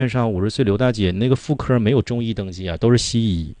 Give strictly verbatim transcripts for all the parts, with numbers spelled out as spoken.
线上五十岁刘大姐，那个妇科没有中医登记啊，都是西医。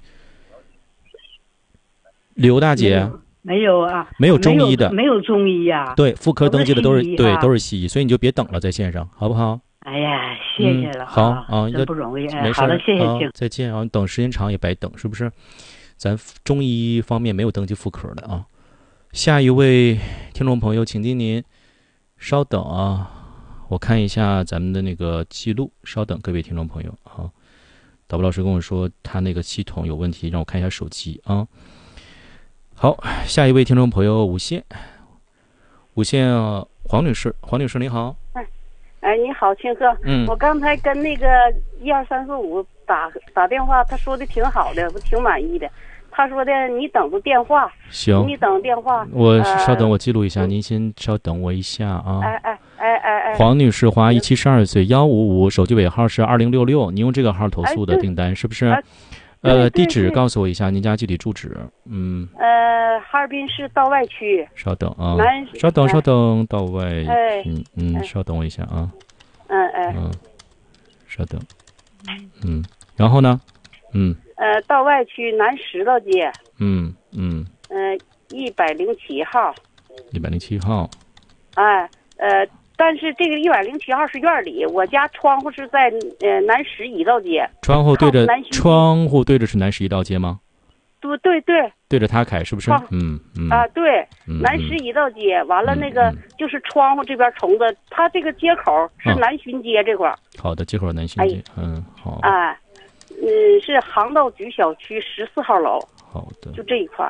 刘大姐， 没有啊， 没有中医的， 没有中医呀。 对，妇科登记的都是对，都是西医，所以你就别等了，在线上，好不好？ 哎呀，谢谢了， 好啊， 真不容易。 没事， 好了，谢谢， 再见啊！等时间长也白等，是不是？咱中医方面没有登记妇科的啊。下一位听众朋友，请听您稍等啊，我看一下咱们的那个记录，稍等，各位听众朋友啊。导播老师跟我说他那个系统有问题，让我看一下手机啊。好，下一位听众朋友，五线，五线黄女士，黄女士你好。 哎，哎，你好，青哥。 嗯， 我刚才跟那个一二三四五打打电话，他说的挺好的，我挺满意的。他说的你等着电话。 行， 你等电话。 我稍等，我记录一下，呃、您先稍等我一下啊。 哎哎哎哎哎。 黄女士，华裔，七十二岁，幺五五，手机尾号是二零六六，您用这个号投诉的订单、哎、是不是？ 哎、 呃，地址告诉我一下，您家具体住址。嗯。 呃，哈尔滨市道外区。 稍等啊。 南。 稍等，稍等，道外。 哎。 嗯嗯，哎、稍等我一下啊。 嗯哎。 嗯。稍等。嗯，然后呢？嗯。 呃，道外区南十道街。 嗯嗯。 嗯，一百零七号。 一百零七号。 哎，呃，但是这个一百零七号是院里，我家窗户是在呃南十一道街。 窗户对着窗户对着是南十一道街吗？ 对对对。 对着他开是不是？嗯嗯。 啊，对， 嗯、 南十一道街，完了那个、嗯、就是窗户这边冲着，它这个街口是南巡街这块、啊。 好的，街口南巡街，哎、嗯好。 哎。嗯，是航道局小区十四号楼。 好的， 就这一块。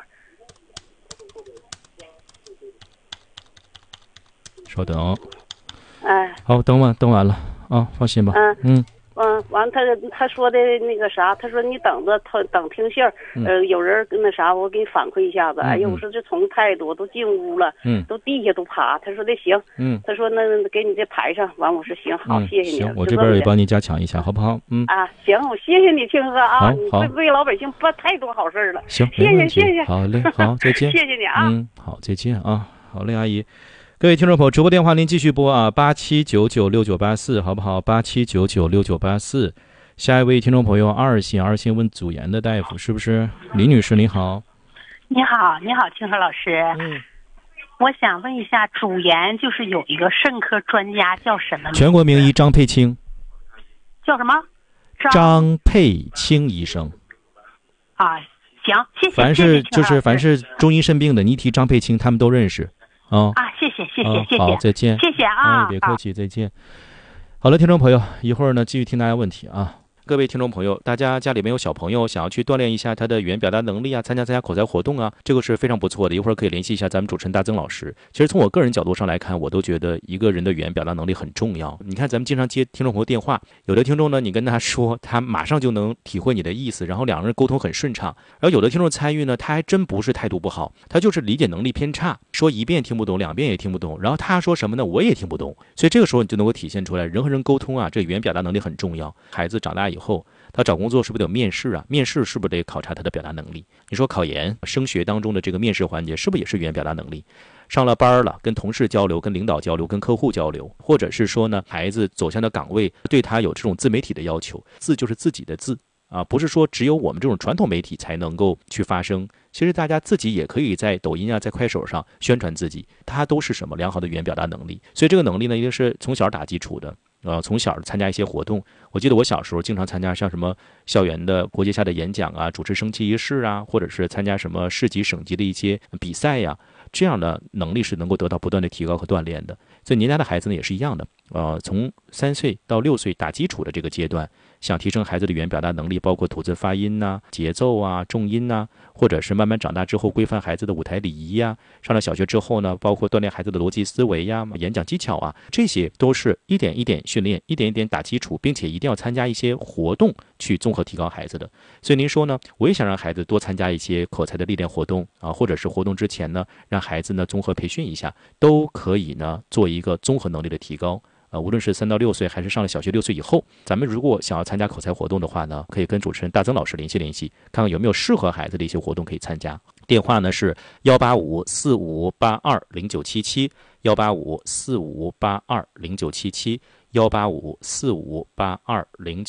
稍等。 哎。 好，等完，等完了啊，放心吧。 嗯嗯嗯，完他他说的那个啥，他说你等着，他等听信儿， 嗯、 呃，有人跟那啥，我给你反馈一下子。 嗯、 哎呀，我说这从态度，我都进屋了， 嗯， 都地下都趴。他说的行， 嗯， 他说那给你这排上。完，我说行，好， 嗯、 谢谢你。 行，我这边也帮你加强一下，好不好？嗯啊，行，我谢谢你，青哥啊，你为为老百姓办太多好事了。 行， 谢谢谢谢。 好嘞，好，再见。 谢谢你啊。 嗯，好，再见啊。好嘞，阿姨。各位听众朋友，直播电话您继续拨啊，八七九九六九八四，好不好？八七九九六九八四。下一位听众朋友，二线，二线问祖颜的大夫是不是？李女士，你好。 你好，你好，青河老师。 嗯。 我想问一下，祖颜就是有一个肾科专家叫什么名字？ 全国名医张佩清。 叫什么？ 张, 张佩清医生。 啊，行，谢谢。 凡是就是凡是中医肾病的，你一提张佩清，他们都认识。哦、 啊，谢谢谢谢、 哦、 谢谢， 好，再见， 谢谢啊， 嗯、别客气，再见。好了，听众朋友，一会儿呢继续听大家问题啊。各位听众朋友，大家家里面有小朋友想要去锻炼一下他的语言表达能力啊，参加参加口才活动啊，这个是非常不错的。一会儿可以联系一下咱们主持人大曾老师。其实从我个人角度上来看，我都觉得一个人的语言表达能力很重要。你看咱们经常接听众朋友电话，有的听众呢，你跟他说，他马上就能体会你的意思，然后两个人沟通很顺畅。然后有的听众参与呢，他还真不是态度不好，他就是理解能力偏差，说一遍听不懂，两遍也听不懂，然后他说什么呢，我也听不懂。所以这个时候你就能够体现出来，人和人沟通啊，这语言表达能力很重要。孩子长大以后，他找工作是不是得有面试啊？面试是不是得考察他的表达能力？你说考研、升学当中的这个面试环节，是不是也是语言表达能力？上了班了，跟同事交流、跟领导交流、跟客户交流，或者是说呢，孩子走向的岗位对他有这种自媒体的要求，字就是自己的字啊，不是说只有我们这种传统媒体才能够去发声。其实大家自己也可以在抖音啊，在快手上宣传自己，它都是什么良好的语言表达能力。所以这个能力呢，一定是从小打基础的。呃，从小参加一些活动，我记得我小时候经常参加像什么校园的国际下的演讲啊，主持升旗仪式啊，或者是参加什么市级、省级的一些比赛呀、啊，这样的能力是能够得到不断的提高和锻炼的。所以您家的孩子呢也是一样的，呃，从三岁到六岁打基础的这个阶段，想提升孩子的语言表达能力，包括吐字发音呐、啊、节奏啊、重音呐、啊，或者是慢慢长大之后规范孩子的舞台礼仪呀、啊，上了小学之后呢，包括锻炼孩子的逻辑思维呀、演讲技巧啊，这些都是一点一点训练，一点一点打基础，并且一定要参加一些活动去综合提高孩子的。所以您说呢，我也想让孩子多参加一些口才的历练活动啊，或者是活动之前呢，让孩子呢综合培训一下，都可以呢做一个综合能力的提高。呃，无论是三到六岁，还是上了小学六岁以后，咱们如果想要参加口才活动的话呢，可以跟主持人大曾老师联系联系，看看有没有适合孩子的一些活动可以参加。电话呢是幺八五四五八二零九七七，幺八五四五八二零九七七， 幺八五四五八二零九。